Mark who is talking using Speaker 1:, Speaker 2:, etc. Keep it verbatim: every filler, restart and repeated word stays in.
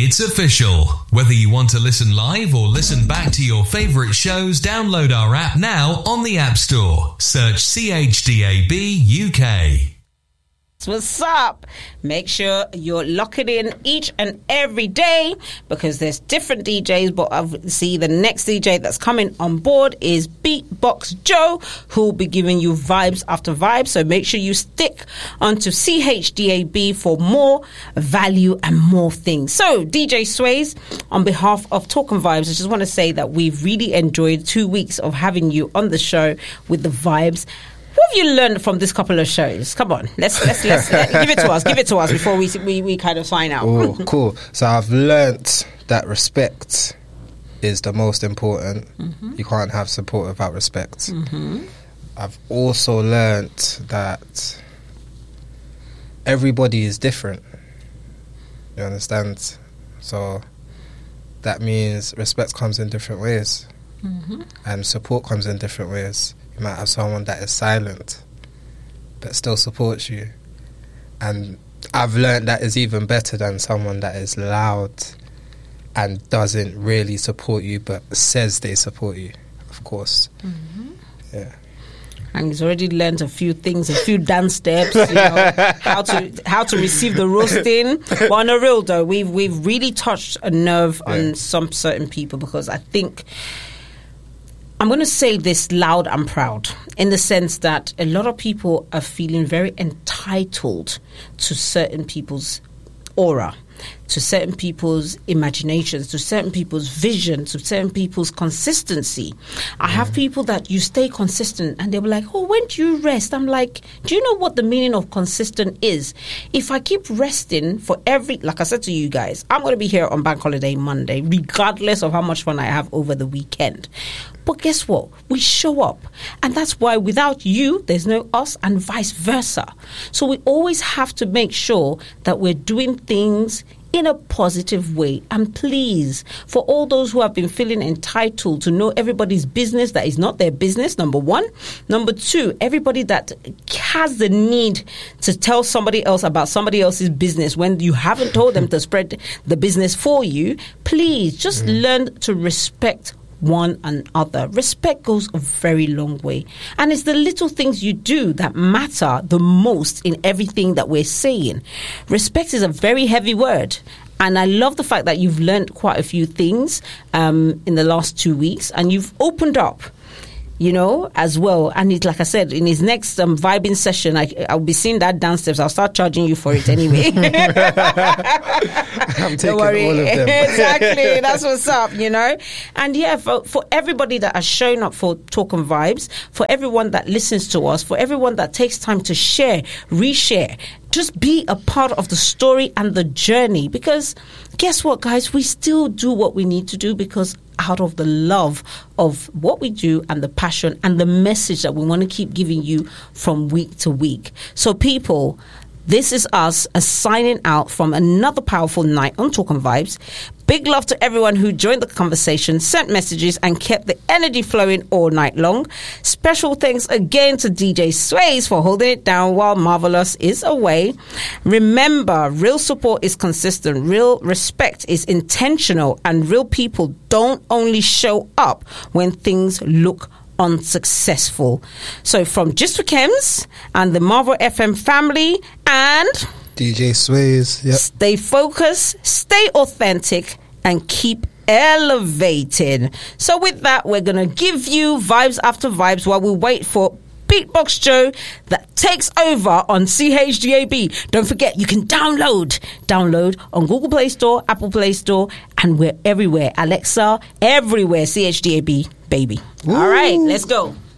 Speaker 1: It's official. Whether you want to listen live or listen back to your favourite shows, download our app now on the App Store. Search C H D A B U K.
Speaker 2: What's up? Make sure you're locking in each and every day because there's different D Js, but obviously the next D J that's coming on board is Beatbox Joe, who will be giving you vibes after vibes. So make sure you stick onto C H D A B for more value and more things. So D J Sways, on behalf of Talking Vibes, I just want to say that we've really enjoyed two weeks of having you on the show with the vibes. What have you learned from this couple of shows? Come on, let's let's let's let, give it to us. Give it to us before we we, we kind of sign out.
Speaker 3: Oh, cool. So I've learnt that respect is the most important. Mm-hmm. You can't have support without respect. Mm-hmm. I've also learnt that everybody is different. You understand? So that means respect comes in different ways, mm-hmm. and support comes in different ways. You might have someone that is silent but still supports you, and I've learned that is even better than someone that is loud and doesn't really support you but says they support you, of course. Mm-hmm. Yeah.
Speaker 2: And he's already learned a few things, a few dance steps, you know, how to how to receive the roasting. But on a real though, we've we've really touched a nerve yeah. on some certain people, because I think I'm going to say this loud and proud, in the sense that a lot of people are feeling very entitled to certain people's aura, to certain people's imaginations, to certain people's vision, to certain people's consistency. I have people that you stay consistent and they'll be like, oh, when do you rest? I'm like, do you know what the meaning of consistent is? If I keep resting for every, like I said to you guys, I'm going to be here on Bank Holiday Monday, regardless of how much fun I have over the weekend. But guess what? We show up. And that's why without you, there's no us, and vice versa. So we always have to make sure that we're doing things in a positive way. And please, for all those who have been feeling entitled to know everybody's business that is not their business, number one. Number two, everybody that has the need to tell somebody else about somebody else's business when you haven't told them to spread the business for you, please just mm. learn to respect one another. Respect goes a very long way. And it's the little things you do that matter the most in everything that we're saying. Respect is a very heavy word. And I love the fact that you've learned quite a few things um, in the last two weeks. And you've opened up, you know, as well. And it's like I said, in his next um, vibing session, I, I'll be seeing that downstairs. I'll start charging you for it anyway.
Speaker 3: I'm taking all of them.
Speaker 2: Exactly. That's what's up, you know. And yeah, for, for everybody that has shown up for Talking Vibes, for everyone that listens to us, for everyone that takes time to share, reshare, just be a part of the story and the journey. Because guess what, guys? We still do what we need to do because out of the love of what we do and the passion and the message that we want to keep giving you from week to week. So people, this is us uh, signing out from another powerful night on Talking Vibes. Big love to everyone who joined the conversation, sent messages, and kept the energy flowing all night long. Special thanks again to D J Sways for holding it down while Marvelous is away. Remember, real support is consistent, real respect is intentional, and real people don't only show up when things look unsuccessful. So from Just for Chems and the Marvel F M family and
Speaker 3: D J Sways, yep.
Speaker 2: Stay focused, stay authentic, and keep elevating. So with that, we're going to give you vibes after vibes while we wait for Beatbox Joe that takes over on C H D A B. Don't forget, you can download, download on Google Play Store, Apple Play Store, and we're everywhere. Alexa, everywhere, C H D A B, baby. Ooh. All right, let's go.